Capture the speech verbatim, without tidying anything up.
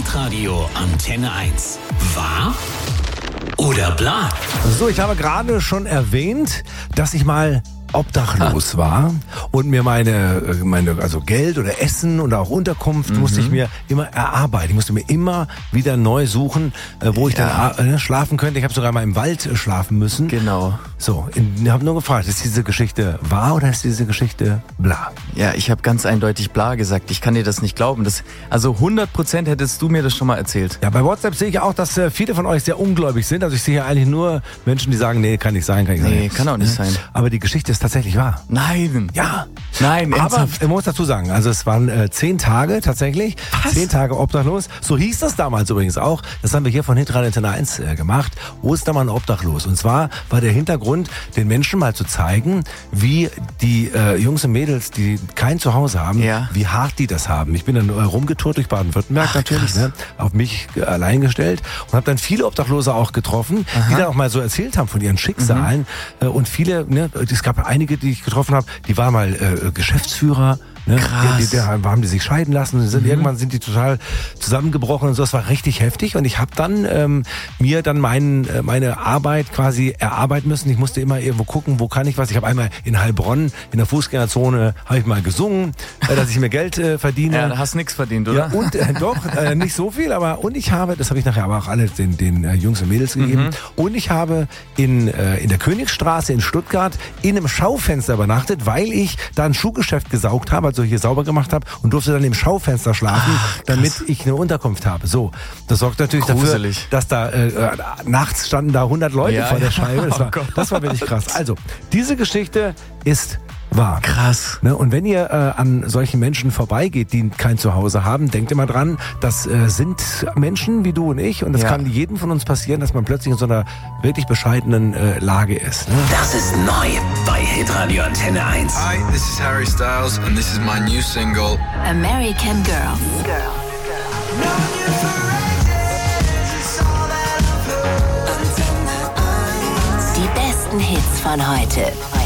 Hitradio Antenne eins. Wahr oder bla? So, ich habe gerade schon erwähnt, dass ich mal obdachlos war und mir meine, meine, also Geld oder Essen oder auch Unterkunft mhm. musste ich mir immer erarbeiten. Ich musste mir immer wieder neu suchen, wo ich ja. dann äh, schlafen könnte. Ich habe sogar mal im Wald schlafen müssen. Genau. So, ich habe nur gefragt, ist diese Geschichte wahr oder ist diese Geschichte bla? Ja, ich habe ganz eindeutig bla gesagt. Ich kann dir das nicht glauben. Das, also hundert Prozent hättest du mir das schon mal erzählt. Ja, bei WhatsApp sehe ich auch, dass äh, viele von euch sehr ungläubig sind. Also ich sehe hier eigentlich nur Menschen, die sagen, nee, kann nicht sein, kann nicht nee, sein. Nee, kann auch nicht sein. Aber die Geschichte ist tatsächlich wahr. Nein. Ja. Nein, ernsthaft. Aber ich muss dazu sagen, also es waren äh, zehn Tage tatsächlich. Was? Zehn Tage obdachlos. So hieß das damals übrigens auch. Das haben wir hier von Hitradio Antenne eins äh, gemacht. Ostermann obdachlos. Und zwar war der Hintergrund, den Menschen mal zu zeigen, wie die äh, Jungs und Mädels, die kein Zuhause haben, ja. wie hart die das haben. Ich bin dann äh, rumgetourt durch Baden-Württemberg natürlich, ne, auf mich äh, allein gestellt und habe dann viele Obdachlose auch getroffen, Aha. die dann auch mal so erzählt haben von ihren Schicksalen. Mhm. Äh, und viele, ne, es gab einige, die ich getroffen habe, die waren mal äh, Geschäftsführer. Ne? Krass. Die, die, die haben die sich scheiden lassen, sind, mhm. irgendwann sind die total zusammengebrochen und so. Das war richtig heftig und ich habe dann ähm, mir dann mein, äh, meine Arbeit quasi erarbeiten müssen. Ich musste immer irgendwo gucken, wo kann ich was. Ich habe einmal in Heilbronn in der Fußgängerzone habe ich mal gesungen, äh, dass ich mir Geld äh, verdiene. Ja, da hast nichts verdient, oder? Ja, und äh, doch, äh, nicht so viel, aber und ich habe, das habe ich nachher aber auch alle den, den äh, Jungs und Mädels gegeben, mhm. und ich habe in, äh, in der Königsstraße in Stuttgart in einem Schaufenster übernachtet, weil ich da ein Schuhgeschäft gesaugt habe, also hier sauber gemacht habe und durfte dann im Schaufenster schlafen, Ach, damit ich eine Unterkunft habe. So, das sorgt natürlich Gruselig. dafür, dass da äh, nachts standen da hundert Leute ja, vor der Scheibe. Das war, das war wirklich krass. Also, diese Geschichte ist wahr. Krass. Ne? Und wenn ihr äh, an solchen Menschen vorbeigeht, die kein Zuhause haben, denkt immer dran, das äh, sind Menschen wie du und ich und es ja. kann jedem von uns passieren, dass man plötzlich in so einer wirklich bescheidenen äh, Lage ist. Ne? Das ist neu bei Hitradio Antenne eins. Hi, this is Harry Styles and this is my new single American Girl. Girl. Die besten Hits von heute.